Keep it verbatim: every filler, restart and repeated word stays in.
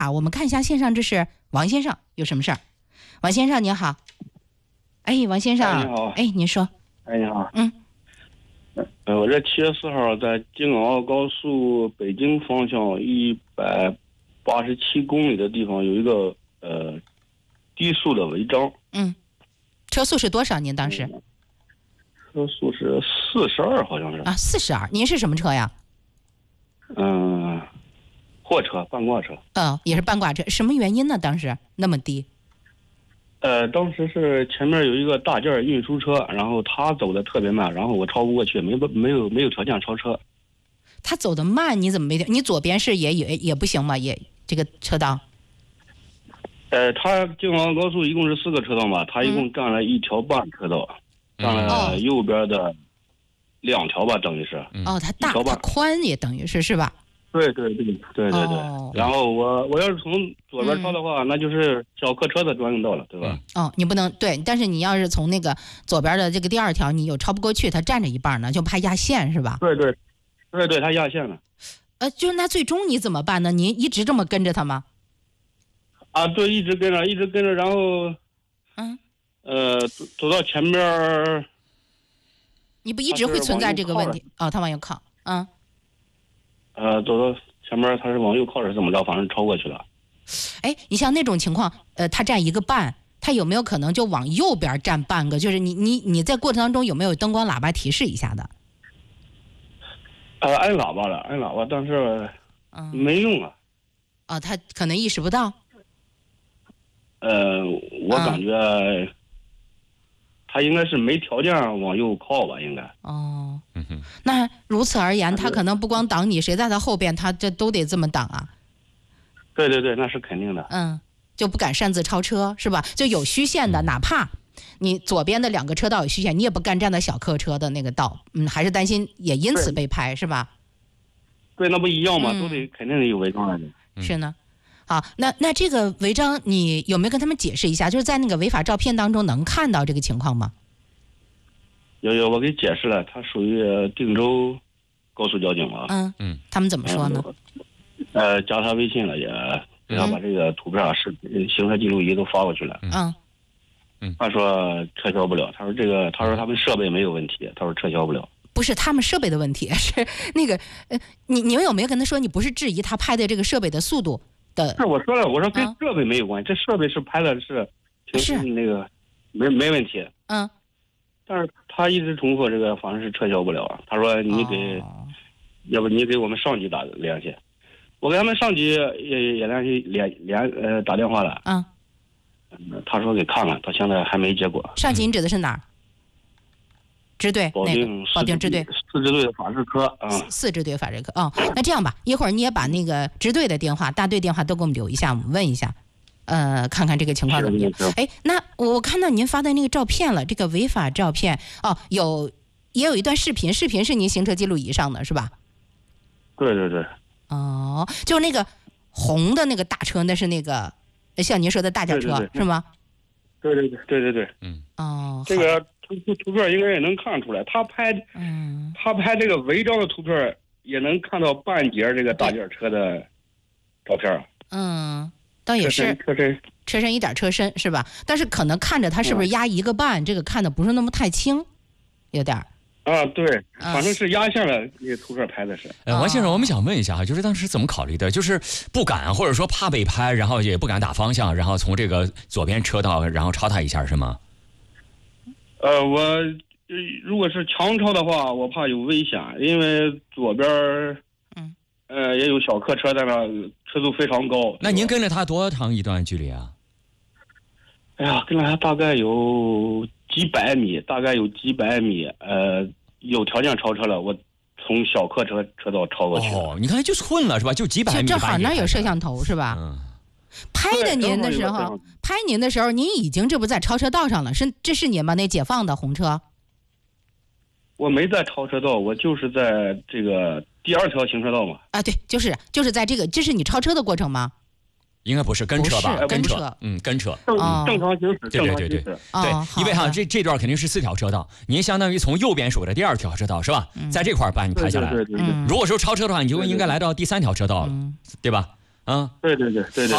啊，我们看一下线上，这是王先生，有什么事儿？王先生您好。哎，王先生， 哎，你好。 哎，您说。 哎，你好。 嗯。 呃，我这七月四号在京港澳高速北京方向一百八十七公里的地方有一个呃低速的违章。 嗯。车速是多少？您当时？ 嗯、车速是四十二，好像是。 啊，四十二。您是什么车呀？ 嗯、呃，货车，半挂车。 嗯、哦，也是半挂车。什么原因呢？当时那么低？ 呃，当时是前面有一个大件运输车，然后他走的特别慢，然后我超不过去，没没有没有条件超车。 他走的慢，你怎么没？你左边是也也也不行吗？也这个车道？ 呃，他京港澳高速一共是四个车道嘛，他一共占了一条半车道，嗯、占了右边的两条吧，等于是。 哦，它大，它宽也等于是是吧？ 对对对对对对。哦、然后我我要是从左边超的话，嗯、那就是小客车的专用道了，对吧？ 哦，你不能对，但是你要是从那个左边的这个第二条，你有超不过去，它占着一半呢，就怕压线是吧？ 对对，对对，它压线了。 呃，就那最终你怎么办呢？你一直这么跟着他吗？ 啊，对，一直跟着，一直跟着，然后， 嗯， 呃，走走到前边， 你不一直会存在这个问题？哦，他往右靠，嗯。 呃，走到前面，他是往右靠是怎么着？反正超过去了。 哎，你像那种情况，呃，他占一个半，他有没有可能就往右边占半个？就是你你你在过程当中有没有灯光喇叭提示一下的？ 呃，按喇叭了，按喇叭，但是没用啊。 哦，他可能意识不到。 呃，我感觉他应该是没条件往右靠吧，应该。 哦，那如此而言，他可能不光挡你，谁在他后边，他这都得这么挡啊。 对对对，那是肯定的。 嗯，就不敢擅自超车，是吧？就有虚线的，哪怕你左边的两个车道有虚线，你也不敢站在小客车的那个道，嗯，还是担心也因此被拍，是吧？ 对，那不一样嘛，嗯、都得肯定得有违章的。 嗯、是呢。好，那那这个违章你有没有跟他们解释一下？就是在那个违法照片当中能看到这个情况吗？ 有有，我给解释了，他属于定州高速交警嘛。 嗯嗯，他们怎么说呢？ 呃，加他微信了，也给他把这个图片、视频、行车记录仪都发过去了。 嗯嗯，他说撤销不了，他说这个，他说他们设备没有问题，他说撤销不了。 不是他们设备的问题，是那个呃，你你们有没有跟他说，你不是质疑他拍的这个设备的速度？ 是我说了，我说跟设备没有关系，嗯、这设备是拍的是是那个没没问题。 嗯， 但是他一直重复这个，反正是撤销不了啊。他说你给，哦、要不你给我们上级打联系，我给他们上级也也联系联联呃打电话了。 嗯， 他说给看了，到现在还没结果。 上级你指的是哪儿？支队， 保定保定支队， 四支队的法制科啊， 四支队法制科哦。那这样吧，一会儿你也把那个支队的电话、大队电话都给我们留一下，我们问一下，呃，看看这个情况怎么样。哎，那我看到您发的那个照片了，这个违法照片哦，有也有一段视频，视频是您行车记录仪上的是吧？ 对对对。 哦，就是那个红的那个大车，那是那个像您说的大轿车， 对对对是吗？ 对对对对对对， 嗯，哦， 这个。图图片应该也能看出来，他拍， 嗯， 他拍这个违章的图片也能看到半截这个大件车的照片。 嗯，倒也是车身车身一点车身是吧？但是可能看着他是不是压一个半，嗯、这个看的不是那么太清，有点。 啊，对，反正是压线了，那图片拍的是。 呃，王先生，我们想问一下哈，就是当时怎么考虑的？就是不敢，或者说怕被拍，然后也不敢打方向，然后从这个左边车道，然后超他一下，是吗？ 呃，我如果是强超的话，我怕有危险，因为左边嗯， 呃，也有小客车在那，车速非常高。 那您跟着他多长一段距离啊？ 哎呀，跟着他大概有几百米，大概有几百米。呃，有条件超车了，我从小客车车道超过去。 哦，你看就混了是吧？就几百米。 正好那有摄像头是吧？ 嗯。 拍的您的时候，拍您的时候，您已经这不在超车道上了？是，这是您吗？那解放的红车？ 我没在超车道，我就是在这个第二条行车道嘛。 啊，对，就是就是在这个，这是你超车的过程吗？ 应该不是跟车吧？ 跟车， 嗯，跟车， 正正常行驶， 对对对对对，因为哈这这段肯定是四条车道，您相当于从右边数的第二条车道是吧？在这块把你拍下来了。如果说超车的话，你就应该来到第三条车道了，对吧？啊， 对对对对对。